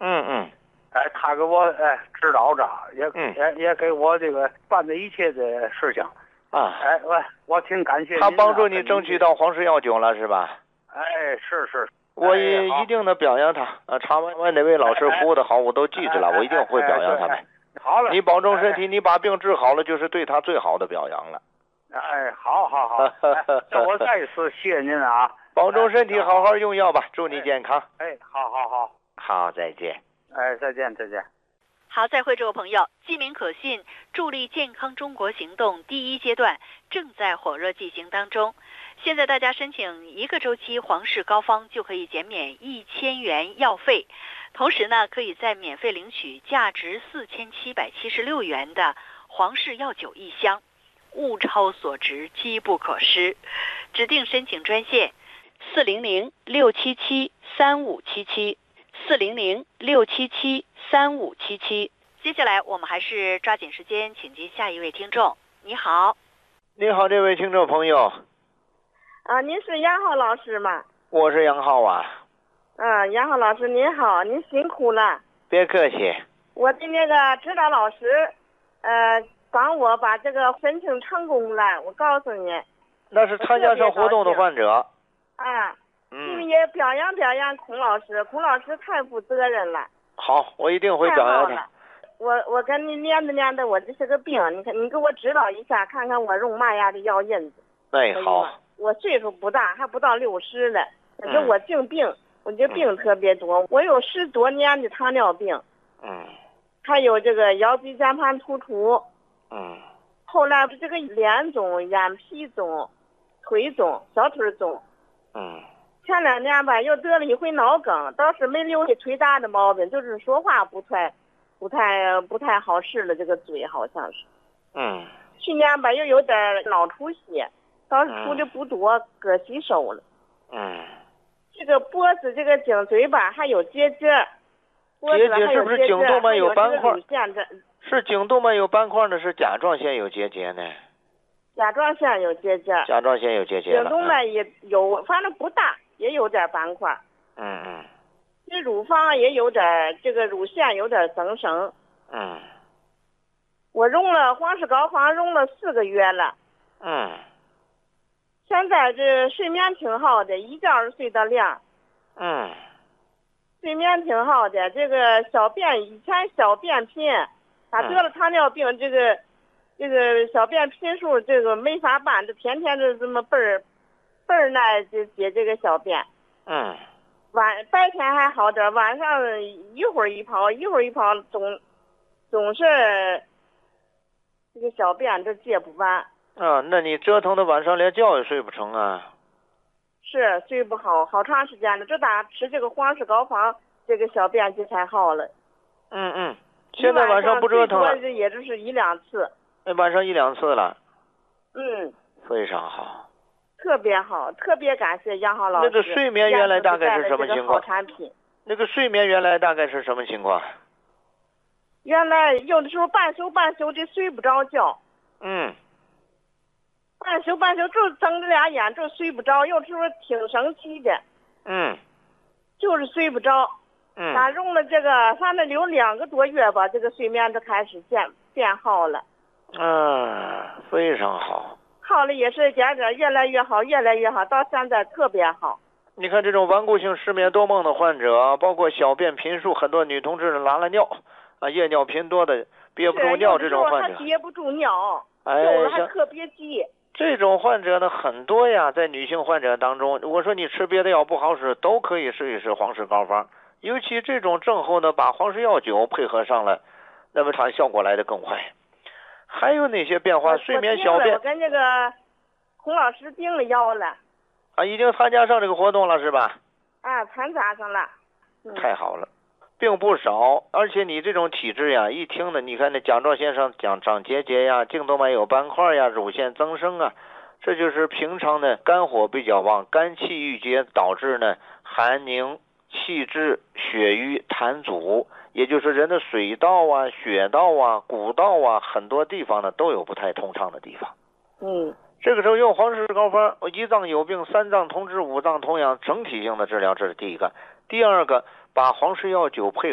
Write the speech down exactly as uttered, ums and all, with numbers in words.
嗯嗯。 哎，他给我哎指导着，也、 嗯、 也也给我这个办的一切的事情啊。 哎，我我挺感谢您。 他帮助你争取到黄氏药酒了是吧？ 哎，是是。 我也一定的表扬他。啊，查完完哪位老师服务的好，我都记着了，我一定会表扬他们。 好了， 你保重身体，你把病治好了，就是对他最好的表扬了。 哎，好好好，那我再一次谢谢您啊！ 保重身体，好好用药吧，祝你健康。 哎，好好好， 好，再见。 哎，再见，再见。 好，再会，这位朋友，记名可信助力健康中国行动第一阶段正在火热进行当中。现在大家申请一个周期黄氏膏方就可以减免一千元药费，同时呢，可以再免费领取价值四千七百七十六元的黄氏药酒一箱，物超所值，机不可失。指定申请专线四零零六七七三五七七。四零零六七七三五七七。接下来我们还是抓紧时间，请接下一位听众。你好。 你好，这位听众朋友。 啊，您是杨浩老师吗？ 我是杨浩啊。 啊，杨浩老师您好，您辛苦了。 别客气。 我的那个指导老师，呃，帮我把这个申请成功了。我告诉你。 那是参加上活动的患者。 啊。 嗯， 你也表扬表扬孔老师，孔老师太负责任了。 好，我一定会表扬他。 我我跟你念叨念叨，我这是个病，你看你给我指导一下，看看我用嘛样的药引子。 哎，好。 我岁数不大，还不到六十了，可是我净病， 嗯、 我这病特别多，嗯、我有十多年的糖尿病。 嗯。 还有这个腰椎间盘突出。 嗯。 后来这个脸肿、眼皮肿、腿肿、小腿肿。 嗯。 前两年吧，又得了一回脑梗，倒是没留下腿大的毛病，就是说话不太、不太、不太好使了，这个嘴好像是。 嗯。 去年吧，又有点脑出血，倒是出的不多，割吸收了。 嗯。 这个脖子、这个颈椎吧，还有结节。 结节是不是颈动脉有斑块？ 这是颈动脉有斑块呢，是甲状腺有结节呢？ 甲状腺有结节。 甲状腺有结节了。 颈动脉也有，嗯、反正不大。也有点斑块， 嗯嗯， 这乳房也有点，这个乳腺有点增生， 嗯， 我用了黄氏膏方用了四个月了， 嗯， 现在这睡眠挺好的，一觉睡到亮， 嗯， 睡眠挺好的，这个小便以前小便频，他得了糖尿病，嗯、这个这个小便频数这个没法办，这天天就这么倍儿。倍儿耐就解这个小便， 嗯， 晚白天还好点，晚上一会儿一泡，一会儿一泡，总总是这个小便这解不完。 啊，那你折腾的晚上连觉也睡不成啊？ 是睡不好，好长时间了。这打吃这个黄氏膏方，这个小便就才好了。 嗯嗯，现在晚上不折腾了， 也就是一两次。 那晚上一两次了。 嗯， 非常好。 特别好，特别感谢杨浩老师。 那个睡眠原来大概是什么情况？ 产品。 那个睡眠原来大概是什么情况？ 原来有的时候半宿半宿的睡不着觉。 嗯。 半宿半宿就睁着俩眼就睡不着，有的时候挺生气的。 嗯。 就是睡不着。 嗯。 他用了这个，反正有两个多月吧，这个睡眠就开始变变好了。 嗯，非常好。 好了也是渐渐越来越好，越来越好，到现在特别好。 你看这种顽固性失眠多梦的患者，包括小便频数，很多女同志拉拉尿啊，夜尿频多的，憋不住尿这种患者， 他憋不住尿， 哎， 有的还特别急。 这种患者呢很多呀，在女性患者当中，我说你吃别的药不好使，都可以试一试黄氏膏方。尤其这种症候呢，把黄氏药酒配合上了，那么它效果来得更快。还有哪些变化？睡眠小便。 我跟这个孔老师订了药了。 啊，已经参加上这个活动了是吧？ 啊，参加上了。 嗯、太好了，病不少，而且你这种体质呀，一听呢，你看那甲状腺上长长结节呀，颈动脉有斑块呀，乳腺增生啊，这就是平常呢肝火比较旺，肝气郁结导致呢寒凝、气滞、血瘀、痰阻。也就是人的水道啊、血道啊、骨道啊，很多地方呢都有不太通畅的地方。 嗯， 这个时候用黄氏膏方，一脏有病，三脏同治，五脏同养，整体性的治疗，这是第一个。第二个，把黄氏药酒配